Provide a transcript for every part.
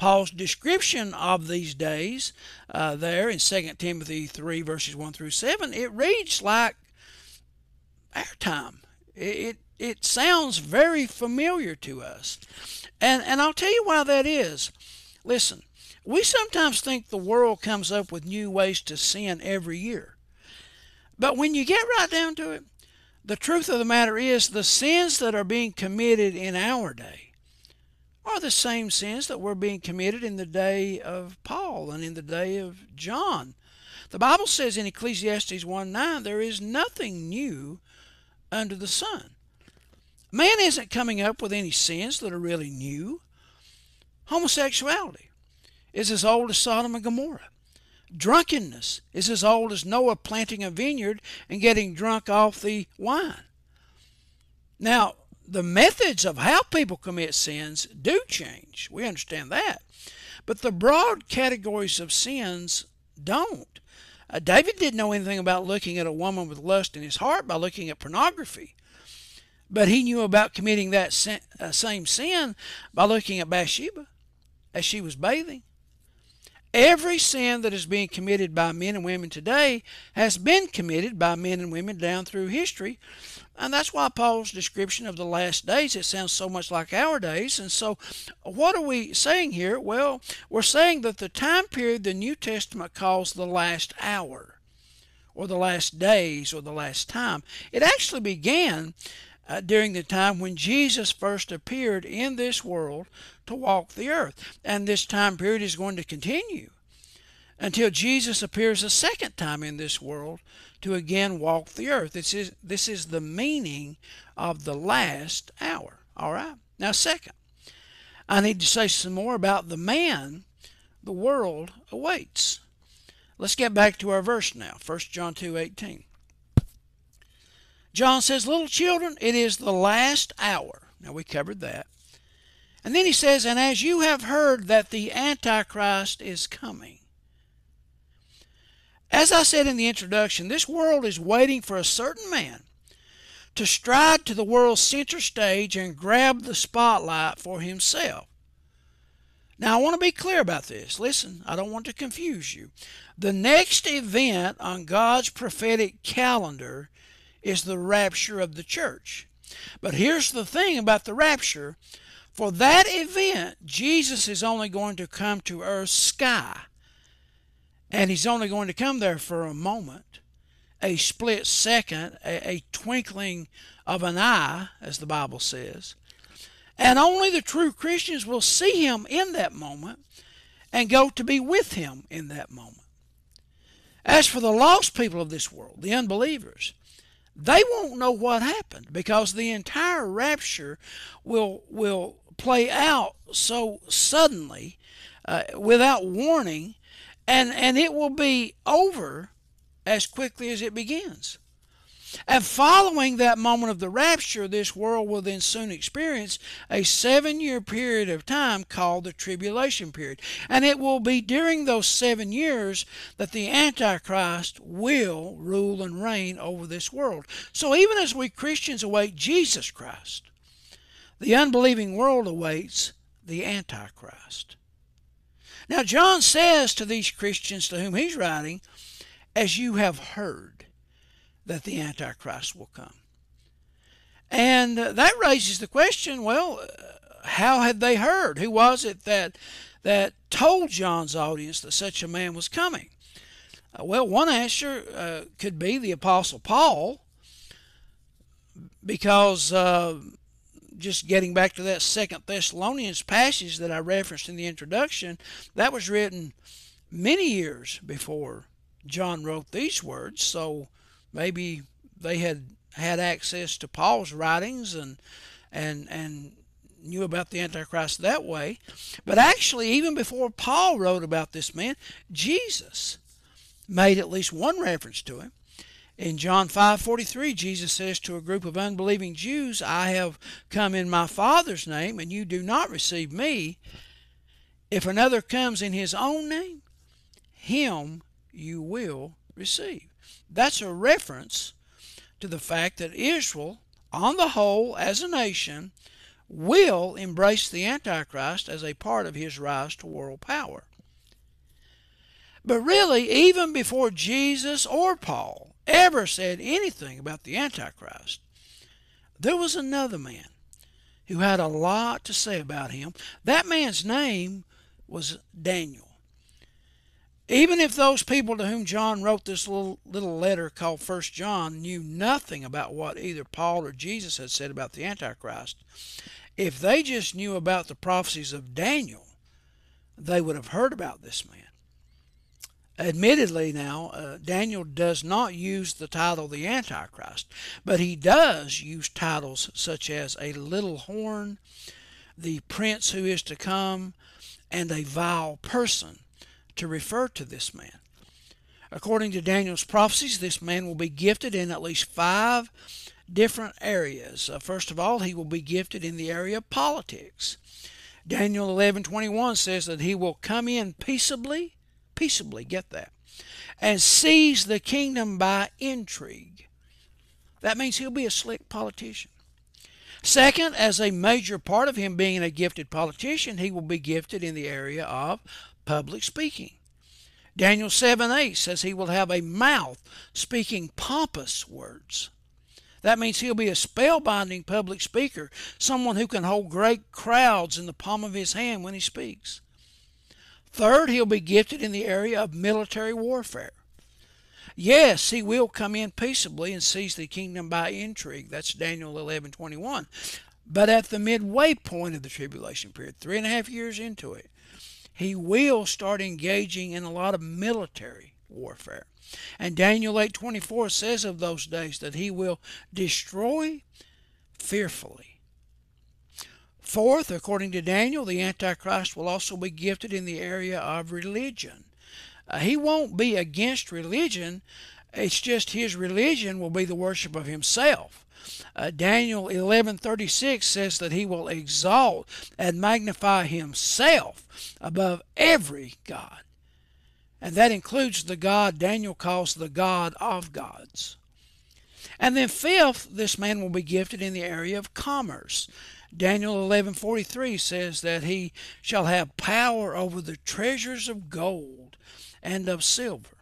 Paul's description of these days there in 2 Timothy 3 verses 1 through 7, it reads like our time. It sounds very familiar to us. And I'll tell you why that is. Listen, we sometimes think the world comes up with new ways to sin every year. But when you get right down to it, the truth of the matter is the sins that are being committed in our day are the same sins that were being committed in the day of Paul and in the day of John. The Bible says in Ecclesiastes 1:9, there is nothing new under the sun. Man isn't coming up with any sins that are really new. Homosexuality is as old as Sodom and Gomorrah. Drunkenness is as old as Noah planting a vineyard and getting drunk off the wine. Now, the methods of how people commit sins do change. We understand that. But the broad categories of sins don't. David didn't know anything about looking at a woman with lust in his heart by looking at pornography. But he knew about committing that same sin by looking at Bathsheba as she was bathing. Every sin that is being committed by men and women today has been committed by men and women down through history. And that's why Paul's description of the last days, it sounds so much like our days. And so what are we saying here? Well, we're saying that the time period the New Testament calls the last hour, or the last days, or the last time, it actually began during the time when Jesus first appeared in this world to walk the earth. And this time period is going to continue until Jesus appears a second time in this world to again walk the earth. This is the meaning of the last hour. All right? Now, second, I need to say some more about the man the world awaits. Let's get back to our verse now, 1 John 2:18. John says, little children, it is the last hour. Now, we covered that. And then he says, and as you have heard that the Antichrist is coming. As I said in the introduction, this world is waiting for a certain man to stride to the world's center stage and grab the spotlight for himself. Now, I want to be clear about this. Listen, I don't want to confuse you. The next event on God's prophetic calendar is the rapture of the church. But here's the thing about the rapture. For that event, Jesus is only going to come to earth's sky. And he's only going to come there for a moment, a split second, a twinkling of an eye, as the Bible says. And only the true Christians will see him in that moment and go to be with him in that moment. As for the lost people of this world, the unbelievers, they won't know what happened because the entire rapture will play out so suddenly, without warning, and it will be over as quickly as it begins. And following that moment of the rapture, this world will then soon experience a 7-year period of time called the tribulation period. And it will be during those 7 years that the Antichrist will rule and reign over this world. So even as we Christians await Jesus Christ, the unbelieving world awaits the Antichrist. Now, John says to these Christians to whom he's writing, as you have heard that the Antichrist will come. And that raises the question, well, how had they heard? Who was it that told John's audience that such a man was coming? Well, one answer could be the Apostle Paul, because just getting back to that 2 Thessalonians passage that I referenced in the introduction, that was written many years before John wrote these words, so maybe they had access to Paul's writings and knew about the Antichrist that way. But actually, even before Paul wrote about this man, Jesus made at least one reference to him. In John 5:43, Jesus says to a group of unbelieving Jews, I have come in my Father's name, and you do not receive me. If another comes in his own name, him you will receive. That's a reference to the fact that Israel, on the whole, as a nation, will embrace the Antichrist as a part of his rise to world power. But really, even before Jesus or Paul ever said anything about the Antichrist, there was another man who had a lot to say about him. That man's name was Daniel. Even if those people to whom John wrote this little letter called 1 John knew nothing about what either Paul or Jesus had said about the Antichrist, if they just knew about the prophecies of Daniel, they would have heard about this man. Admittedly now, Daniel does not use the title the Antichrist, but he does use titles such as a little horn, the prince who is to come, and a vile person to refer to this man. According to Daniel's prophecies, this man will be gifted in at least 5 different areas. First of all, he will be gifted in the area of politics. Daniel 11:21 says that he will come in peaceably, get that, and seize the kingdom by intrigue. That means he'll be a slick politician. Second, as a major part of him being a gifted politician, he will be gifted in the area of public speaking. Daniel 7:8 says he will have a mouth speaking pompous words. That means he'll be a spellbinding public speaker, someone who can hold great crowds in the palm of his hand when he speaks. Third, he'll be gifted in the area of military warfare. Yes, he will come in peaceably and seize the kingdom by intrigue. That's Daniel 11:21. But at the midway point of the tribulation period, 3.5 years into it, he will start engaging in a lot of military warfare. And Daniel 8:24 says of those days that he will destroy fearfully. Fourth, according to Daniel, the Antichrist will also be gifted in the area of religion. He won't be against religion. It's just his religion will be the worship of himself. Daniel 11:36 says that he will exalt and magnify himself above every god. And that includes the God Daniel calls the God of gods. And then fifth, this man will be gifted in the area of commerce. Daniel 11:43 says that he shall have power over the treasures of gold and of silver.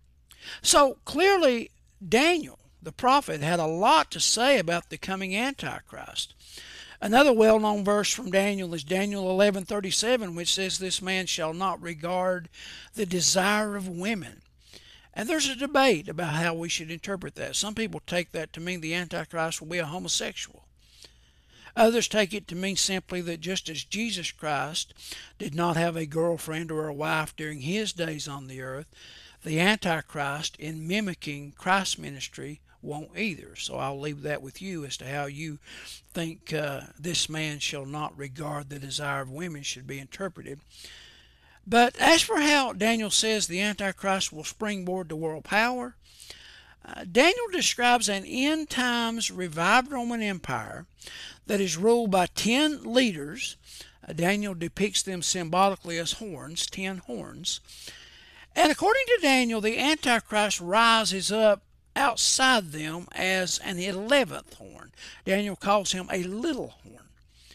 So clearly, Daniel, the prophet, had a lot to say about the coming Antichrist. Another well-known verse from Daniel is Daniel 11:37, which says this man shall not regard the desire of women. And there's a debate about how we should interpret that. Some people take that to mean the Antichrist will be a homosexual. Others take it to mean simply that just as Jesus Christ did not have a girlfriend or a wife during his days on the earth, the Antichrist, in mimicking Christ's ministry, won't either. So I'll leave that with you as to how you think this man shall not regard the desire of women should be interpreted. But as for how Daniel says the Antichrist will springboard to world power, Daniel describes an end times revived Roman Empire that is ruled by 10 leaders. Daniel depicts them symbolically as horns, 10 horns. And according to Daniel, the Antichrist rises up outside them as an 11th horn. Daniel calls him a little horn.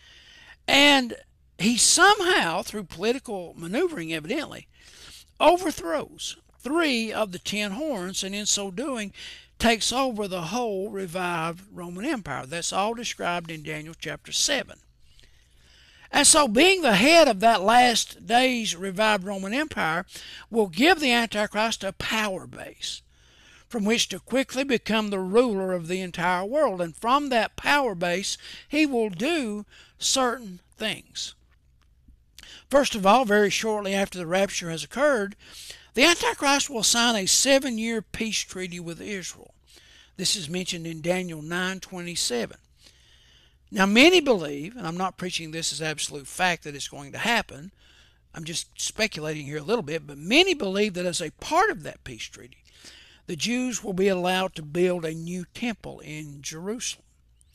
And he somehow, through political maneuvering evidently, overthrows 3 of the 10 horns, and in so doing takes over the whole revived Roman Empire. That's all described in Daniel chapter 7. And so being the head of that last day's revived Roman Empire will give the Antichrist a power base from which to quickly become the ruler of the entire world. And from that power base, he will do certain things. First of all, very shortly after the rapture has occurred, the Antichrist will sign a 7-year peace treaty with Israel. This is mentioned in Daniel 9:27. Now many believe, and I'm not preaching this as absolute fact that it's going to happen, I'm just speculating here a little bit, but many believe that as a part of that peace treaty, the Jews will be allowed to build a new temple in Jerusalem.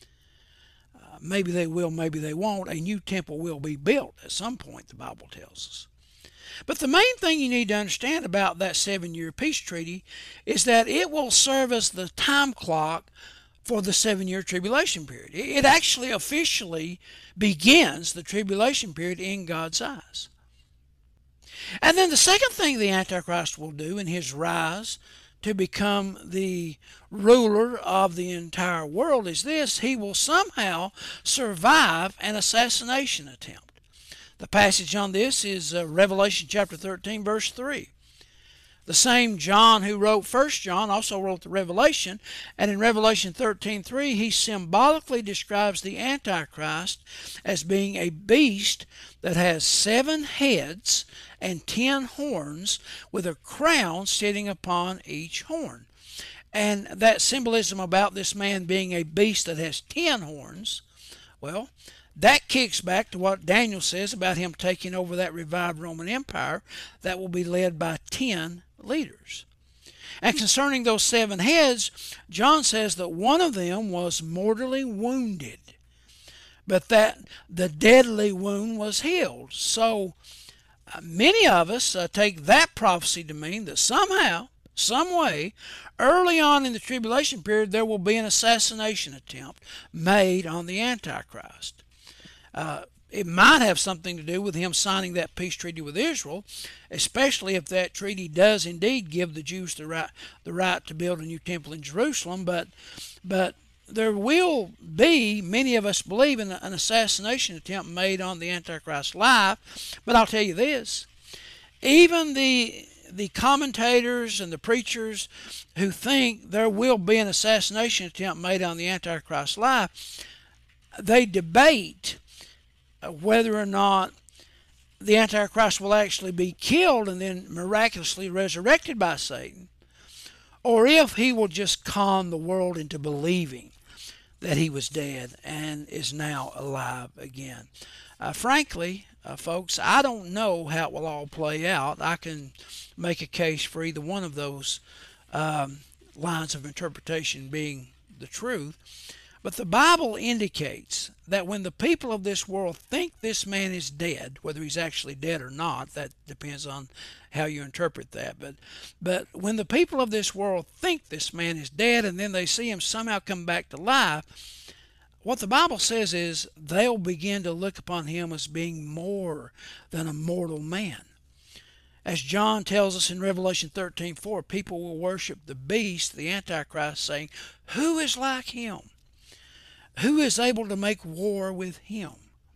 Maybe they will, maybe they won't. A new temple will be built at some point, the Bible tells us. But the main thing you need to understand about that 7-year peace treaty is that it will serve as the time clock for the 7 year tribulation period. It actually officially begins the tribulation period in God's eyes. And then the second thing the Antichrist will do in his rise to become the ruler of the entire world is this: he will somehow survive an assassination attempt. The passage on this is Revelation chapter 13, verse 3. The same John who wrote 1 John also wrote the Revelation, and in Revelation 13:3 he symbolically describes the Antichrist as being a beast that has 7 heads and 10 horns, with a crown sitting upon each horn. And that symbolism about this man being a beast that has 10 horns, well, that kicks back to what Daniel says about him taking over that revived Roman Empire that will be led by 10 leaders. And concerning those 7 heads, John says that one of them was mortally wounded, but that the deadly wound was healed. So many of us take that prophecy to mean that somehow, some way, early on in the tribulation period, there will be an assassination attempt made on the Antichrist. It might have something to do with him signing that peace treaty with Israel, especially if that treaty does indeed give the Jews the right to build a new temple in Jerusalem. But there will be, many of us believe, an assassination attempt made on the Antichrist's life. But I'll tell you this: even the commentators and the preachers who think there will be an assassination attempt made on the Antichrist's life, they debate whether or not the Antichrist will actually be killed and then miraculously resurrected by Satan, or if he will just con the world into believing that he was dead and is now alive again. Frankly, folks, I don't know how it will all play out. I can make a case for either one of those lines of interpretation being the truth. But the Bible indicates that when the people of this world think this man is dead, whether he's actually dead or not, that depends on how you interpret that. But when the people of this world think this man is dead and then they see him somehow come back to life, what the Bible says is they'll begin to look upon him as being more than a mortal man. As John tells us in Revelation 13:4, people will worship the beast, the Antichrist, saying, "Who is like him? Who is able to make war with him?"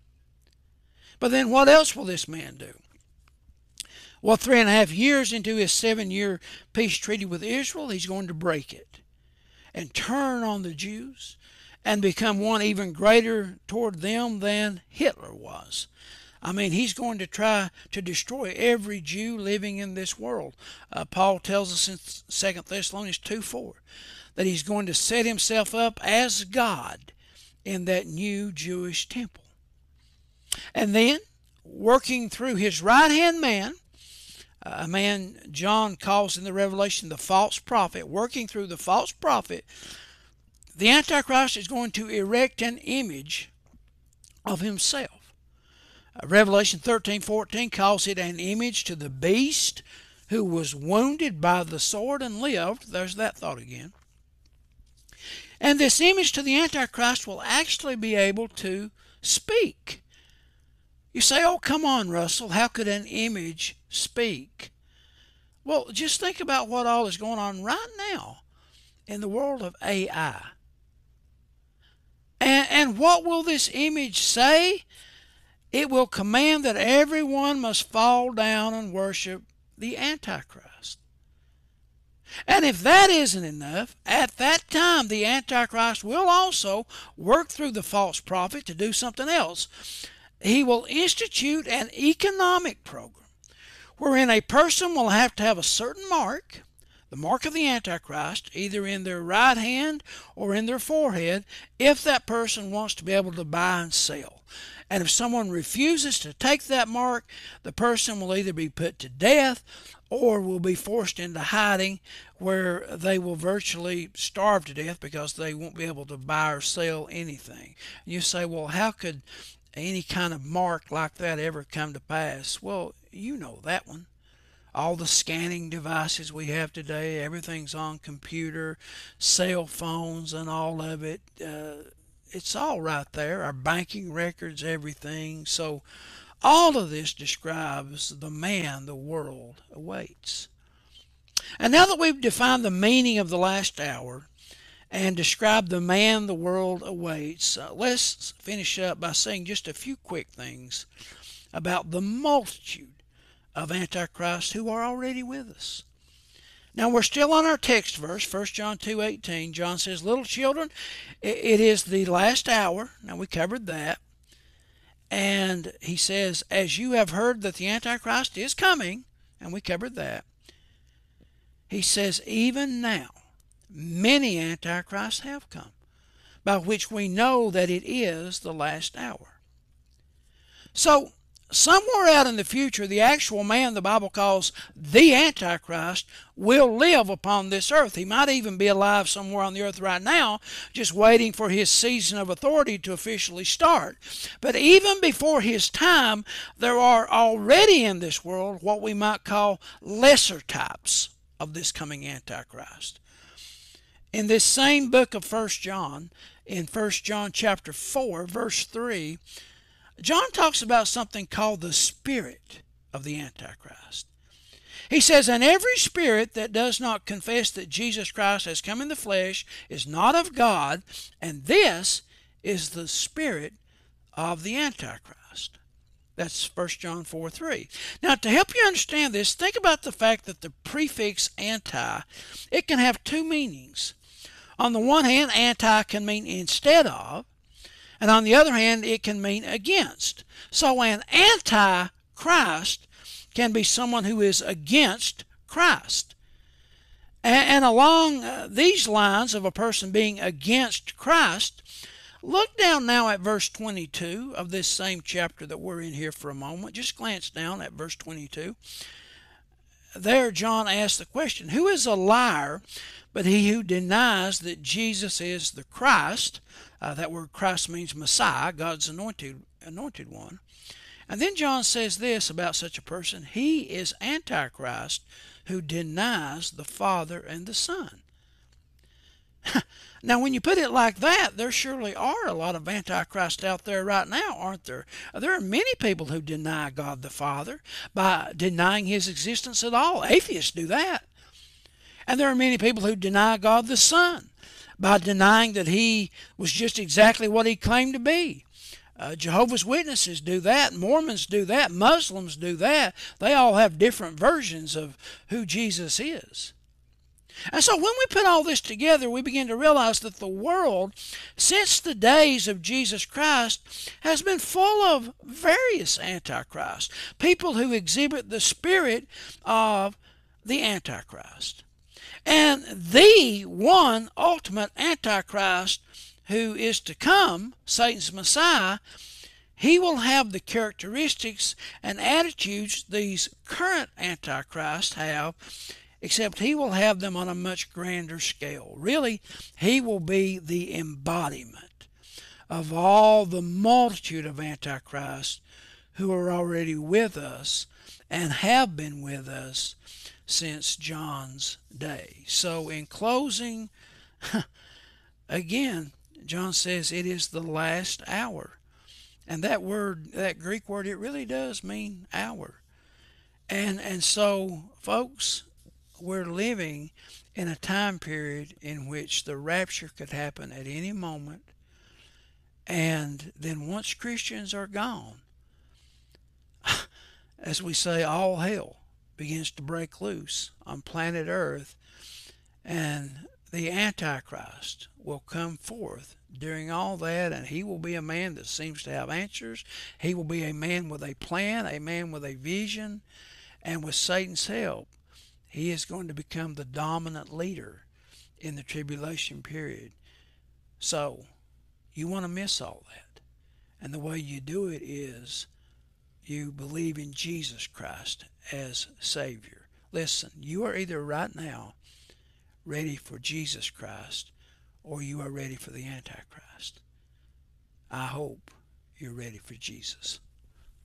But then what else will this man do? Well, 3.5 years into his 7-year peace treaty with Israel, he's going to break it and turn on the Jews and become one even greater toward them than Hitler was. I mean, he's going to try to destroy every Jew living in this world. Paul tells us in 2 Thessalonians 2:4 that he's going to set himself up as God in that new Jewish temple. And then, working through his right-hand man, a man John calls in the Revelation the false prophet, working through the false prophet, the Antichrist is going to erect an image of himself. Revelation 13:14 calls it an image to the beast who was wounded by the sword and lived. There's that thought again. And this image to the Antichrist will actually be able to speak. You say, "Oh, come on, Russell, how could an image speak?" Well, just think about what all is going on right now in the world of AI. And what will this image say? It will command that everyone must fall down and worship the Antichrist. And if that isn't enough, at that time the Antichrist will also work through the false prophet to do something else. He will institute an economic program wherein a person will have to have a certain mark, the mark of the Antichrist, either in their right hand or in their forehead, if that person wants to be able to buy and sell. And if someone refuses to take that mark, the person will either be put to death or will be forced into hiding, where they will virtually starve to death because they won't be able to buy or sell anything. And you say, "Well, how could any kind of mark like that ever come to pass?" Well, you know that one. all the scanning devices we have today, everything's on computer, cell phones, and all of it. It's all right there. Our banking records, everything. So all of this describes the man the world awaits. And now that we've defined the meaning of the last hour and described the man the world awaits, let's finish up by saying just a few quick things about the multitude of Antichrists who are already with us. Now we're still on our text verse, 1 John 2:18. John says, "Little children, it is the last hour." Now we covered that. And he says, "As you have heard that the Antichrist is coming," and we covered that. He says, "Even now many Antichrists have come, by which we know that it is the last hour." So somewhere out in the future, the actual man the Bible calls the Antichrist will live upon this earth. He might even be alive somewhere on the earth right now, just waiting for his season of authority to officially start. But even before his time, there are already in this world what we might call lesser types of this coming Antichrist. In this same book of 1 John, in 1 John chapter 4, verse 3, John talks about something called the spirit of the Antichrist. He says, "And every spirit that does not confess that Jesus Christ has come in the flesh is not of God, and this is the spirit of the Antichrist." That's 1 John 4:3. Now, to help you understand this, think about the fact that the prefix anti, it can have two meanings. On the one hand, anti can mean instead of, and on the other hand, it can mean against. So an anti-Christ can be someone who is against Christ. And along these lines of a person being against Christ, look down now at verse 22 of this same chapter that we're in here for a moment. Just glance down at verse 22. There John asks the question, "Who is a liar but he who denies that Jesus is the Christ?" That word Christ means Messiah, God's anointed one. And then John says this about such a person: "He is Antichrist who denies the Father and the Son." Now, when you put it like that, there surely are a lot of Antichrists out there right now, aren't there? There are many people who deny God the Father by denying his existence at all. Atheists do that. And there are many people who deny God the Son by denying that he was just exactly what he claimed to be. Jehovah's Witnesses do that. Mormons do that. Muslims do that. They all have different versions of who Jesus is. And so when we put all this together, we begin to realize that the world, since the days of Jesus Christ, has been full of various antichrists, people who exhibit the spirit of the Antichrist. And the one ultimate Antichrist who is to come, Satan's Messiah, he will have the characteristics and attitudes these current Antichrists have, except he will have them on a much grander scale. Really, he will be the embodiment of all the multitude of Antichrists who are already with us and have been with us since John's day. So in closing, again, John says it is the last hour. And that word, that Greek word, it really does mean hour. And so, folks, we're living in a time period in which the rapture could happen at any moment. And then once Christians are gone, as we say, all hell begins to break loose on planet Earth, and the Antichrist will come forth during all that, and he will be a man that seems to have answers. He will be a man with a plan, a man with a vision, and with Satan's help, he is going to become the dominant leader in the tribulation period. So, you want to miss all that. And the way you do it is you believe in Jesus Christ as Savior. Listen, you are either right now ready for Jesus Christ or you are ready for the Antichrist. I hope you're ready for Jesus.